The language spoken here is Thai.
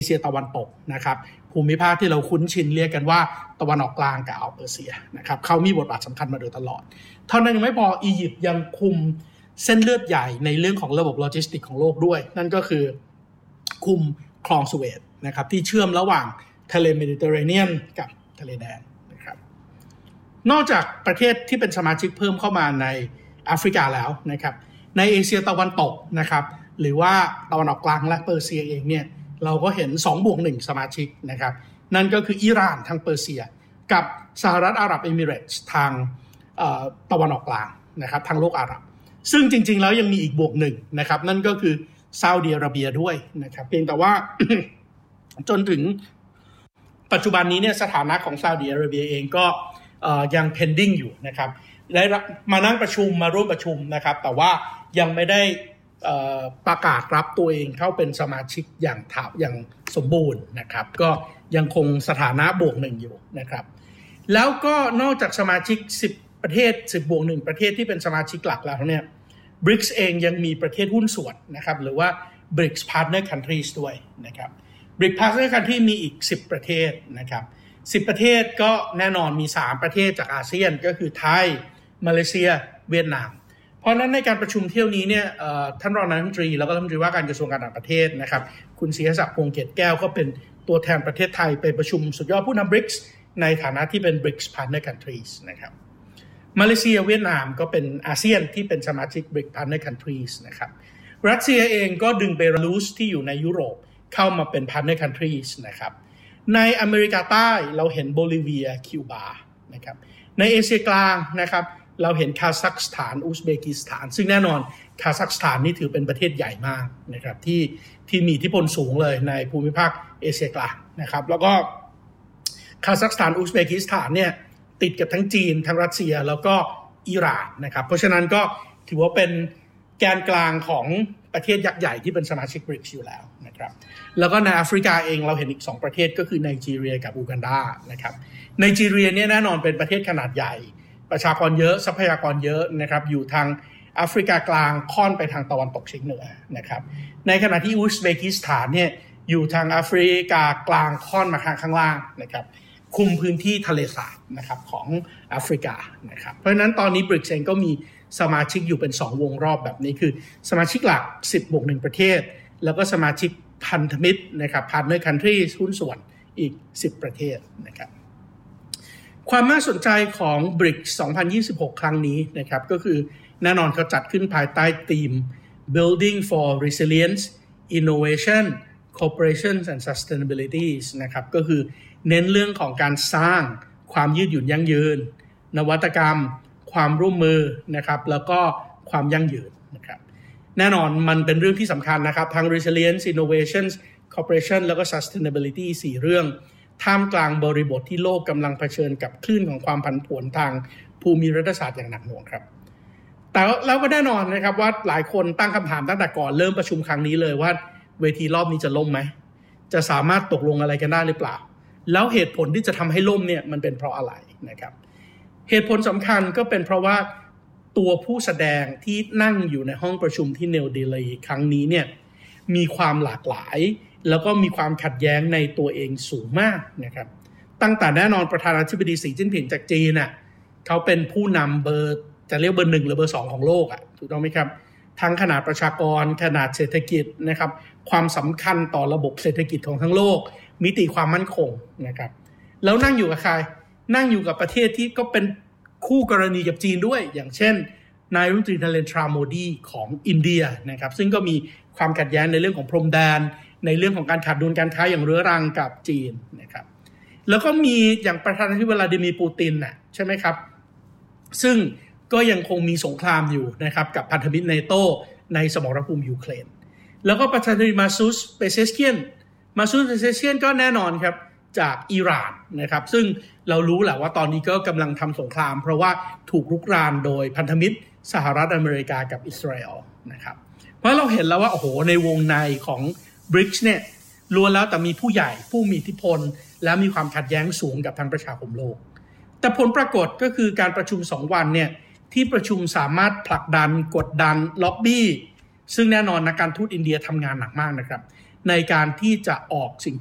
เอเชียตะวันตกนะครับภูมิภาคที่เราคุ้นชินเรียกกันว่าตะวันออกกลางกับอ่าวเปอร์เซียนะครับเขามีบทบาทสำคัญมาโดยตลอดเท่านั้นยังไม่พออียิปต์ยังคุมเส้นเลือดใหญ่ในเรื่องของระบบโลจิสติกของโลกด้วยนั่นก็คือคุมคลองสุเอซนะครับที่เชื่อมระหว่างทะเลเมดิเตอร์เรเนียนกับทะเลแดงนะครับนอกจากประเทศที่เป็นสมาชิกเพิ่มเข้ามาในแอฟริกาแล้วนะครับในเอเชียตะวันตกนะครับหรือว่าตะวันออกกลางและเปอร์เซียเองเนี่ยเราก็เห็น2+1สมาชิกนะครับนั่นก็คืออิหร่านทางเปอร์เซียกับสหรัฐอาหรับเอมิเรตส์ทางตะวันออกกลางนะครับทางโลกอาหรับซึ่งจริงๆแล้วยังมีอีก+1นะครับนั่นก็คือซาอุดิอาระเบียด้วยนะครับเพียงแต่ว่า จนถึงปัจจุบันนี้เนี่ยสถานะของซาอุดิอาระเบียเองก็ยัง pending อยู่นะครับได้มานั่งประชุมมาร่วมประชุมนะครับแต่ว่ายังไม่ได้ประกาศรับตัวเองเข้าเป็นสมาชิกอย่างสมบูรณ์นะครับก็ยังคงสถานะ+1อยู่นะครับแล้วก็นอกจากสมาชิก10ประเทศ10+1ประเทศที่เป็นสมาชิกหลักแล้วเนี่ย BRICS เองยังมีประเทศหุ้นส่วนนะครับหรือว่า BRICS Partner Countries ด้วยนะครับ BRICS Partner Country มีอีก10ประเทศนะครับ10ประเทศก็แน่นอนมี3ประเทศจากอาเซียนก็คือไทยมาเลเซียเวียดนามเพราะนั้นในการประชุมเที่ยวนี้เนี่ยท่านรองนายกรัฐมนตรีแล้วก็รัฐมนตรีว่าการกระทรวงการต่างประเทศนะครับคุณศรีศักดิ์พงษ์เกตแก้วก็เป็นตัวแทนประเทศไทยไปประชุมสุดยอดผู้นำ BRICS ในฐานะที่เป็น BRICS Partner Countries นะครับมาเลเซียเวียดนามก็เป็นอาเซียนที่เป็นสมาชิก BRICS Partner Countries นะครับรัสเซียเองก็ดึงเบลารุสที่อยู่ในยุโรปเข้ามาเป็น Partner Countries นะครับในอเมริกาใต้เราเห็นโบลิเวียคิวบานะครับในเอเชียกลางนะครับเราเห็นคาซัคสถานอุซเบกิสถานซึ่งแน่นอนคาซัคสถานนี่ถือเป็นประเทศใหญ่มากนะครับที่มีอิทธิพลสูงเลยในภูมิภาคเอเชียกลางนะครับแล้วก็คาซัคสถานอุซเบกิสถานเนี่ยติดกับทั้งจีนทั้งรัสเซียแล้วก็อิหร่านนะครับเพราะฉะนั้นก็ถือว่าเป็นแกนกลางของประเทศยักษ์ใหญ่ที่เป็นสมาชิก BRICS อยู่แล้วนะครับแล้วก็ในแอฟริกาเองเราเห็นอีก2ประเทศก็คือไนจีเรียกับอูกันดานะครับไนจีเรียเนี่ยแน่นอนเป็นประเทศขนาดใหญ่ประชากรเยอะทรัพยากรเยอะนะครับอยู่ทางแอฟริกากลางค่อนไปทางตะวันตกเฉียงเหนือนะครับในขณะที่อุซเบกิสถานเนี่ยอยู่ทางแอฟริกากลางค่อนมาทางข้างล่างนะครับคุมพื้นที่ทะเลสาบนะครับของแอฟริกานะครับเพราะฉะนั้นตอนนี้ BRICS เองก็มีสมาชิกอยู่เป็น2วงรอบแบบนี้คือสมาชิกหลัก10+1ประเทศแล้วก็สมาชิกพันธมิตรนะครับ Partner Countries หุ้นส่วนอีก10ประเทศนะครับความน่าสนใจของ BRICS 2026 ครั้งนี้นะครับก็คือแน่นอนเขาจัดขึ้นภายใต้ธีม Building for Resilience Innovation Cooperation and Sustainability นะครับก็คือเน้นเรื่องของการสร้างความยืดหยุ่นยั่งยืนนวัตกรรมความร่วมมือนะครับแล้วก็ความยั่งยืนนะครับแน่นอนมันเป็นเรื่องที่สำคัญนะครับทั้ง Resilience Innovation Cooperation แล้วก็ Sustainability 4 เรื่องท่ามกลางบริบทที่โลกกำลังเผชิญกับคลื่นของความผันผวนทางภูมิรัฐศาสตร์อย่างหนักหน่วงครับแต่แล้วก็แน่นอนนะครับว่าหลายคนตั้งคำถามตั้งแต่ก่อนเริ่มประชุมครั้งนี้เลยว่าเวทีรอบนี้จะล่มไหมจะสามารถตกลงอะไรกันได้หรือเปล่าแล้วเหตุผลที่จะทำให้ล่มเนี่ยมันเป็นเพราะอะไรนะครับเหตุผลสำคัญก็เป็นเพราะว่าตัวผู้แสดงที่นั่งอยู่ในห้องประชุมที่นิวเดลีครั้งนี้เนี่ยมีความหลากหลายแล้วก็มีความขัดแย้งในตัวเองสูงมากนะครับตั้งแต่แน่นอนประธานาธิบดีสีจิ้นผิงจากจีนน่ะเขาเป็นผู้นำเบอร์จะเรียกเบอร์1หรือเบอร์2ของโลกอ่ะถูกต้องไหมครับทั้งขนาดประชากรขนาดเศรษฐกิจนะครับความสำคัญต่อระบบเศรษฐกิจของทั้งโลกมิติความมั่นคงนะครับแล้วนั่งอยู่กับใครนั่งอยู่กับประเทศที่ก็เป็นคู่กรณีกับจีนด้วยอย่างเช่นนายรัฐมนตรีนเรนทราโมดีของอินเดียนะครับซึ่งก็มีความขัดแย้งในเรื่องของพรมแดนในเรื่องของการขาดดุลการค้าอย่างเรื้อรังกับจีนนะครับแล้วก็มีอย่างประธานาธิบดีวลาดิเมียร์ปูตินน่ะใช่ไหมครับซึ่งก็ยังคงมีสงครามอยู่นะครับกับพันธมิตรเนโตในสมรภูมิยูเครนแล้วก็ประธานาธิบดีมาซูสเปเซสเคียนก็แน่นอนครับจากอิหร่านนะครับซึ่งเรารู้แหละว่าตอนนี้ก็กำลังทำสงครามเพราะว่าถูกรุกรานโดยพันธมิตรสหรัฐอเมริกากับอิสราเอลนะครับเพราะเราเห็นแล้วว่าโอ้โหในวงในของ BRICS เนี่ยล้วนแล้วแต่มีผู้ใหญ่ผู้มีอิทธิพลและมีความขัดแย้งสูงกับทางประชาคมโลกแต่ผลปรากฏก็คือการประชุม2วันเนี่ยที่ประชุมสามารถผลักดันกดดันล็อบบี้ซึ่งแน่นอนนักการทูตอินเดียทำงานหนักมากนะครับในการที่จะออกสิ่ง